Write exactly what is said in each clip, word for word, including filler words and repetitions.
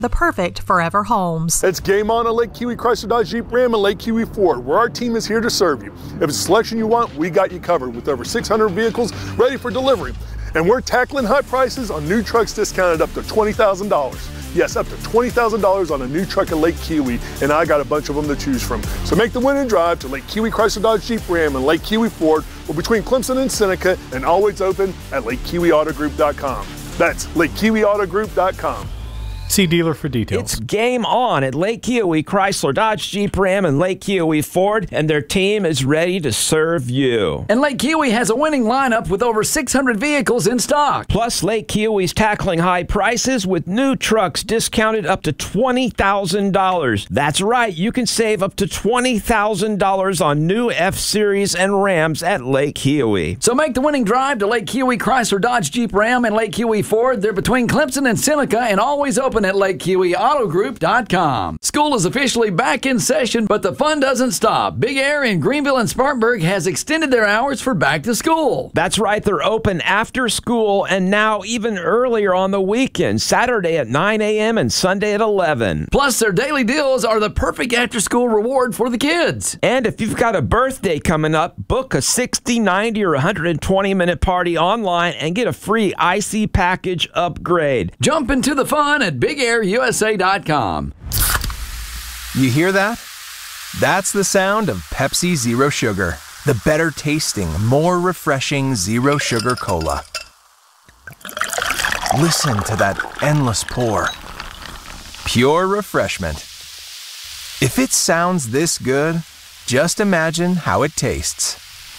the perfect forever homes. It's game on at Lake Kiwi Chrysler Dodge Jeep Ram and Lake Kiwi Ford, where our team is here to serve you. If it's a selection you want, we got you covered with over six hundred vehicles ready for delivery. And we're tackling high prices on new trucks discounted up to twenty thousand dollars. Yes, up to twenty thousand dollars on a new truck at Lake Kiwi, and I got a bunch of them to choose from. So make the winning drive to Lake Kiwi Chrysler Dodge Jeep Ram and Lake Kiwi Ford. We're between Clemson and Seneca and always open at lake kiwi auto group dot com. That's lake kiwi auto group dot com. See dealer for details. It's game on at Lake Kiwi Chrysler Dodge Jeep Ram and Lake Kiwi Ford, and their team is ready to serve you. And Lake Kiwi has a winning lineup with over six hundred vehicles in stock. Plus, Lake Kiwi's tackling high prices with new trucks discounted up to twenty thousand dollars. That's right, you can save up to twenty thousand dollars on new F-Series and Rams at Lake Kiwi. So make the winning drive to Lake Kiwi Chrysler Dodge Jeep Ram and Lake Kiwi Ford. They're between Clemson and Seneca and always open at lake kiwi auto group dot com. School is officially back in session, but the fun doesn't stop. Big Air in Greenville and Spartanburg has extended their hours for back to school. That's right, they're open after school and now even earlier on the weekend, Saturday at nine a.m. and Sunday at eleven. Plus, their daily deals are the perfect after-school reward for the kids. And if you've got a birthday coming up, book a sixty, ninety, or one hundred twenty minute party online and get a free I C package upgrade. Jump into the fun at big air u s a dot com. You hear that? That's the sound of Pepsi Zero Sugar, the better tasting, more refreshing zero sugar cola. Listen to that endless pour. Pure refreshment. If it sounds this good, just imagine how it tastes.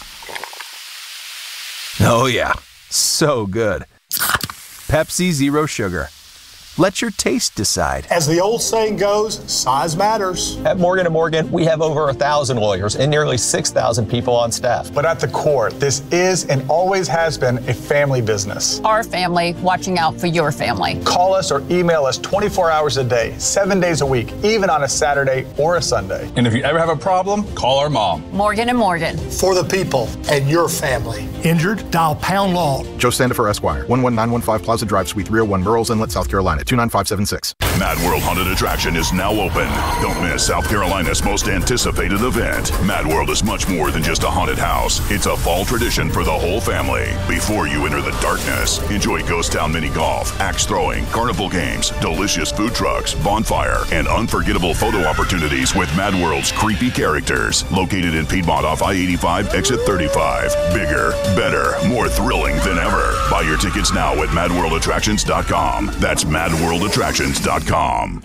Oh yeah, so good. Pepsi Zero Sugar. Let your taste decide. As the old saying goes, size matters. At Morgan and Morgan, we have over a thousand lawyers and nearly six thousand people on staff. But at the core, this is and always has been a family business. Our family watching out for your family. Call us or email us twenty-four hours a day, seven days a week, even on a Saturday or a Sunday. And if you ever have a problem, call our mom. Morgan and Morgan. For the people and your family. Injured? Dial pound law. Joe Sandifer, Esquire, one one nine one five Plaza Drive, Suite three oh one, Burroughs Inlet, South Carolina, two nine five seven six. Mad World Haunted Attraction is now open. Don't miss South Carolina's most anticipated event. Mad World is much more than just a haunted house. It's a fall tradition for the whole family. Before you enter the darkness, enjoy Ghost Town mini golf, axe throwing, carnival games, delicious food trucks, bonfire, and unforgettable photo opportunities with Mad World's creepy characters. Located in Piedmont off I eighty-five, exit thirty-five. Bigger, better, more thrilling than ever. Buy your tickets now at mad world attractions dot com. That's mad world attractions dot com.